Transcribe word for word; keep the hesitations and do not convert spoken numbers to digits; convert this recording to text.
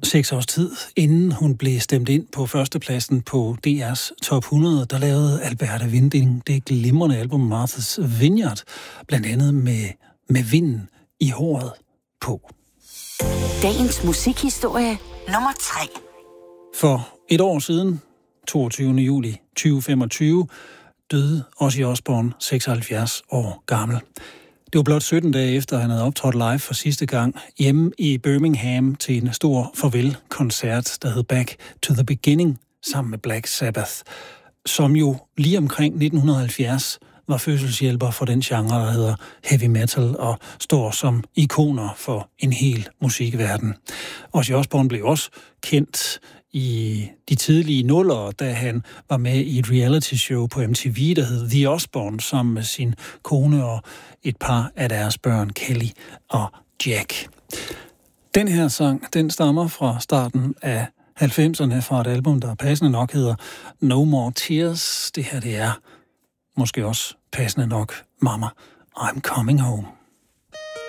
seks års tid, inden hun blev stemt ind på førstepladsen på D R's Top hundrede, der lavede Alberta Winding det glimrende album Martha's Vineyard, blandt andet med, med vinden i håret på. Dagens musikhistorie nummer tre. For et år siden, toogtyvende juli tyve femogtyve, døde Ozzy Osbourne, seksoghalvfjerds år gammel. Det var blot sytten dage efter, han havde optrådt live for sidste gang hjemme i Birmingham til en stor farvel-koncert, der hed Back to the Beginning, sammen med Black Sabbath, som jo lige omkring nitten halvfjerds var fødselshjælper for den genre, der hedder heavy metal, og står som ikoner for en hel musikverden. Ozzy Osbourne blev også kendt i de tidlige nuller, da han var med i et reality-show på M T V, der hed The Osbourne, sammen med sin kone og et par af deres børn, Kelly og Jack. Den her sang, den stammer fra starten af halvfemserne fra et album, der passende nok hedder No More Tears. Det her, det er måske også passende nok Mama, I'm Coming Home.